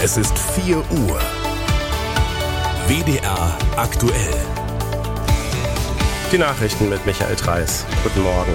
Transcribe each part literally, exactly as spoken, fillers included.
Es ist vier Uhr. W D R aktuell. Die Nachrichten mit Michael Treis. Guten Morgen.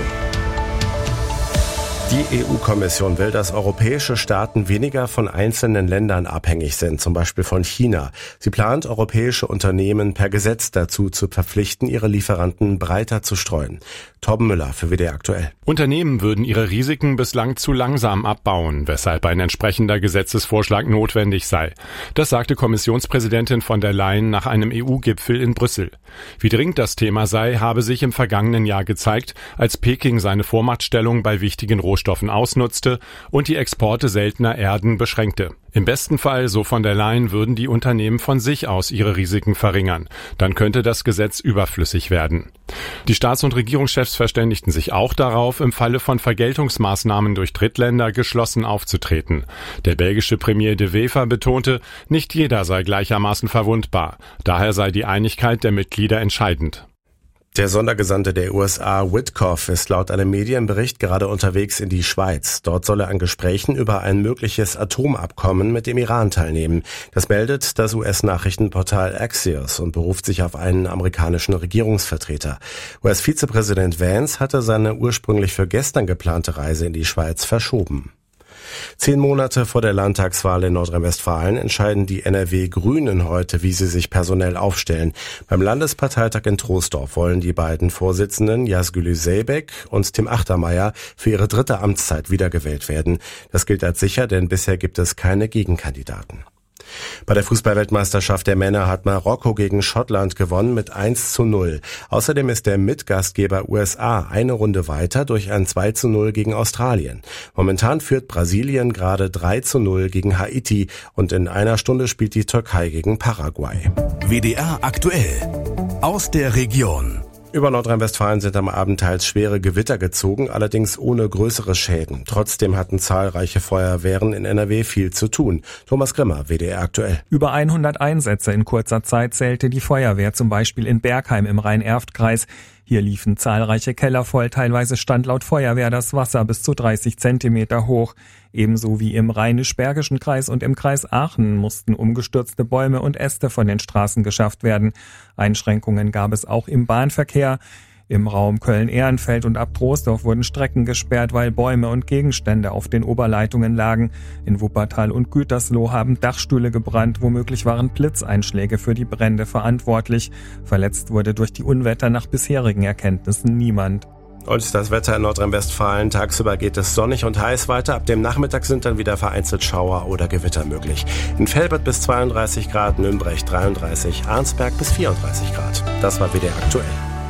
Die E U-Kommission will, dass europäische Staaten weniger von einzelnen Ländern abhängig sind, zum Beispiel von China. Sie plant, europäische Unternehmen per Gesetz dazu zu verpflichten, ihre Lieferanten breiter zu streuen. Torben Müller für W D R aktuell. Unternehmen würden ihre Risiken bislang zu langsam abbauen, weshalb ein entsprechender Gesetzesvorschlag notwendig sei. Das sagte Kommissionspräsidentin von der Leyen nach einem E U-Gipfel in Brüssel. Wie dringend das Thema sei, habe sich im vergangenen Jahr gezeigt, als Peking seine Vormachtstellung bei wichtigen Rohstoffen ausnutzte und die Exporte seltener Erden beschränkte. Im besten Fall, so von der Leyen, würden die Unternehmen von sich aus ihre Risiken verringern. Dann könnte das Gesetz überflüssig werden. Die Staats- und Regierungschefs verständigten sich auch darauf, im Falle von Vergeltungsmaßnahmen durch Drittländer geschlossen aufzutreten. Der belgische Premier De Wever betonte, nicht jeder sei gleichermaßen verwundbar. Daher sei die Einigkeit der Mitglieder entscheidend. Der Sondergesandte der U S A, Witkoff, ist laut einem Medienbericht gerade unterwegs in die Schweiz. Dort soll er an Gesprächen über ein mögliches Atomabkommen mit dem Iran teilnehmen. Das meldet das U S-Nachrichtenportal Axios und beruft sich auf einen amerikanischen Regierungsvertreter. U S-Vizepräsident Vance hatte seine ursprünglich für gestern geplante Reise in die Schweiz verschoben. Zehn Monate vor der Landtagswahl in Nordrhein-Westfalen entscheiden die N R W-Grünen heute, wie sie sich personell aufstellen. Beim Landesparteitag in Troisdorf wollen die beiden Vorsitzenden Yazgülü Zeybek und Tim Achtermeier für ihre dritte Amtszeit wiedergewählt werden. Das gilt als sicher, denn bisher gibt es keine Gegenkandidaten. Bei der Fußballweltmeisterschaft der Männer hat Marokko gegen Schottland gewonnen mit eins zu null. Außerdem ist der Mitgastgeber U S A eine Runde weiter durch ein zwei zu null gegen Australien. Momentan führt Brasilien gerade drei zu null gegen Haiti und in einer Stunde spielt die Türkei gegen Paraguay. W D R aktuell. Aus der Region. Über Nordrhein-Westfalen sind am Abend teils schwere Gewitter gezogen, allerdings ohne größere Schäden. Trotzdem hatten zahlreiche Feuerwehren in N R W viel zu tun. Thomas Grimmer, W D R aktuell. Über hundert Einsätze in kurzer Zeit zählte die Feuerwehr, zum Beispiel in Bergheim im Rhein-Erft-Kreis. Hier liefen zahlreiche Keller voll, teilweise stand laut Feuerwehr das Wasser bis zu dreißig Zentimeter hoch. Ebenso wie im Rheinisch-Bergischen Kreis und im Kreis Aachen mussten umgestürzte Bäume und Äste von den Straßen geschafft werden. Einschränkungen gab es auch im Bahnverkehr. Im Raum Köln-Ehrenfeld und ab Troisdorf wurden Strecken gesperrt, weil Bäume und Gegenstände auf den Oberleitungen lagen. In Wuppertal und Gütersloh haben Dachstühle gebrannt, womöglich waren Blitzeinschläge für die Brände verantwortlich. Verletzt wurde durch die Unwetter nach bisherigen Erkenntnissen niemand. Und das Wetter in Nordrhein-Westfalen. Tagsüber geht es sonnig und heiß weiter. Ab dem Nachmittag sind dann wieder vereinzelt Schauer oder Gewitter möglich. In Velbert bis zweiunddreißig Grad, Nürnberg dreiunddreißig, Arnsberg bis vierunddreißig Grad. Das war W D R aktuell.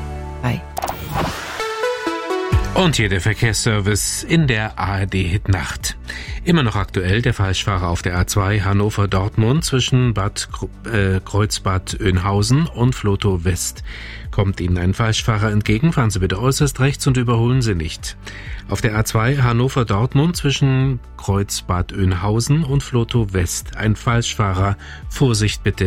Hi. Und hier der Verkehrsservice in der A R D-Hitnacht. Immer noch aktuell der Falschfahrer auf der A zwei Hannover-Dortmund zwischen Bad äh, Kreuzbad Oeynhausen und Flotow West. Kommt Ihnen ein Falschfahrer entgegen, fahren Sie bitte äußerst rechts und überholen Sie nicht. Auf der A zwei Hannover-Dortmund zwischen Kreuzbad Oeynhausen und Flotow West. Ein Falschfahrer, Vorsicht bitte.